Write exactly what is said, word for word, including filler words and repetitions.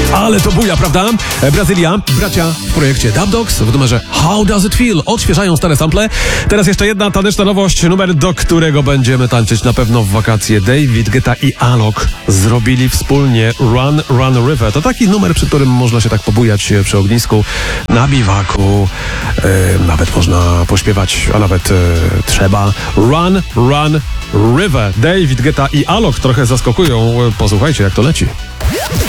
Ale to buja, prawda? Brazylia, bracia w projekcie Dub Dogs w numerze How Does It Feel? Odświeżają stare sample. Teraz jeszcze jedna taneczna nowość, numer, do którego będziemy tańczyć na pewno w wakacje. David Guetta i Alok zrobili wspólnie Run, Run River. To taki numer, przy którym można się tak pobujać przy ognisku, na biwaku. E, nawet można pośpiewać, a nawet e, trzeba. Run, Run River. David Guetta i Alok trochę zaskakują. Posłuchajcie, jak to leci.